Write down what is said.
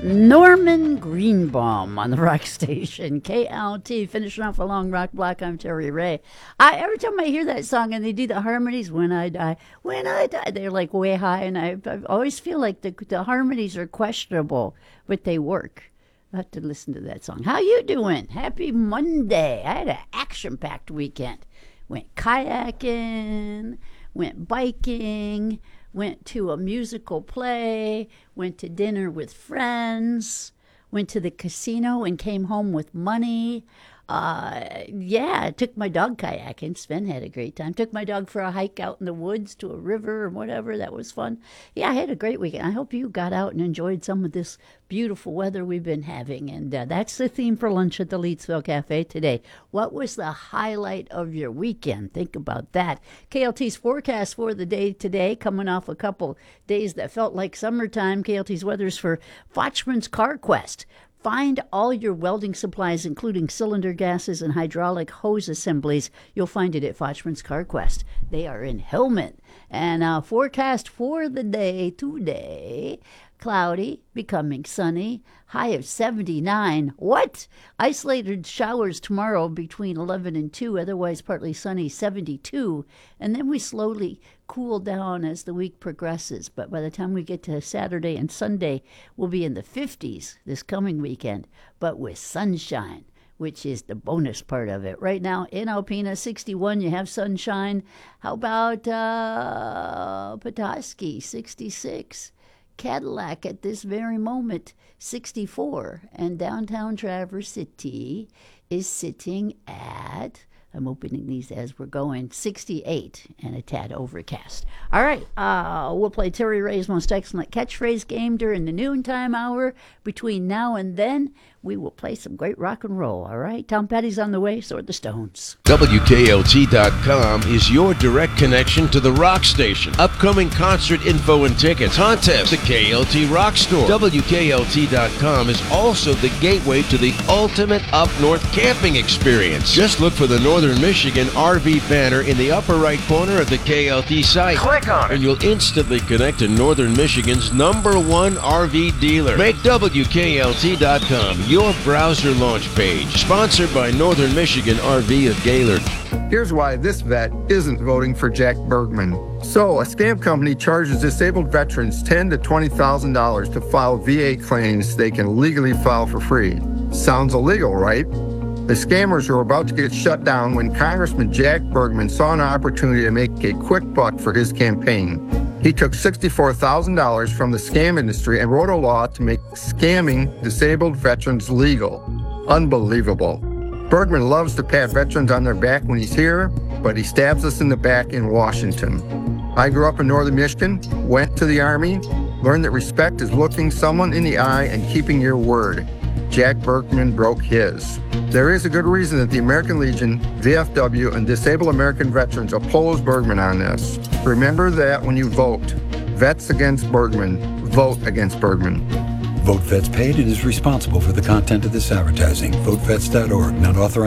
Norman Greenbaum on the rock station, KLT, finishing off a long rock block. I'm Terry Ray. Every time I hear that song and they do the harmonies, when I die, they're like way high, and I always feel like the harmonies are questionable, but they work. I have to listen to that song. How you doing? Happy Monday. I had an action-packed weekend. Went kayaking, went biking, went to a musical play, went to dinner with friends, went to the casino and came home with money. I took my dog kayaking. Sven had a great time. Took my dog for a hike out in the woods to a river or whatever. That was fun. Yeah, I had a great weekend. I hope you got out and enjoyed some of this beautiful weather we've been having. And that's the theme for lunch at the Leedsville Cafe today. What was the highlight of your weekend? Think about that. KLT's forecast for the day today, coming off a couple days that felt like summertime. KLT's weather's for Fochman's Car Quest. Find all your welding supplies, including cylinder gases and hydraulic hose assemblies. You'll find it at Fochman's Car Quest. They are in Hillman. And forecast for the day today, cloudy, becoming sunny, high of 79. What? Isolated showers tomorrow between 11 and 2, otherwise partly sunny, 72. And then we slowly cool down as the week progresses. But by the time we get to Saturday and Sunday, we'll be in the 50s this coming weekend, but with sunshine, which is the bonus part of it. Right now in Alpena, 61, you have sunshine. How about Petoskey, 66? Cadillac at this very moment, 64. And downtown Traverse City is sitting at, I'm opening these as we're going, 68 and a tad overcast. All right, we'll play Terry Ray's most excellent catchphrase game during the noontime hour. Between now and then, we will play some great rock and roll, all right? Tom Petty's on the way, so are the Stones. WKLT.com is your direct connection to the rock station. Upcoming concert info and tickets, contests, the KLT Rock Store. WKLT.com is also the gateway to the ultimate up-north camping experience. Just look for the Northern Michigan RV banner in the upper right corner of the KLT site. Click on it, and you'll instantly connect to Northern Michigan's #1 RV dealer. Make WKLT.com your browser launch page. Sponsored by Northern Michigan RV of Gaylord. Here's why this vet isn't voting for Jack Bergman. So, a scam company charges disabled veterans $10,000 to $20,000 to file VA claims they can legally file for free. Sounds illegal, right? The scammers were about to get shut down when Congressman Jack Bergman saw an opportunity to make a quick buck for his campaign. He took $64,000 from the scam industry and wrote a law to make scamming disabled veterans legal. Unbelievable. Bergman loves to pat veterans on their back when he's here, but he stabs us in the back in Washington. I grew up in Northern Michigan, went to the Army, learned that respect is looking someone in the eye and keeping your word. Jack Bergman broke his. There is a good reason that the American Legion, VFW, and Disabled American Veterans oppose Bergman on this. Remember that when you vote. Vets against Bergman. Vote against Bergman. Vote Vets paid and is responsible for the content of this advertising. VoteVets.org, not authorized.